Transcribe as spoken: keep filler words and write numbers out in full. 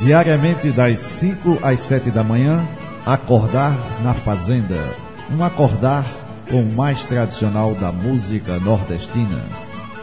Diariamente das cinco às sete da manhã, Acordar na Fazenda. Um acordar com o mais tradicional da música nordestina.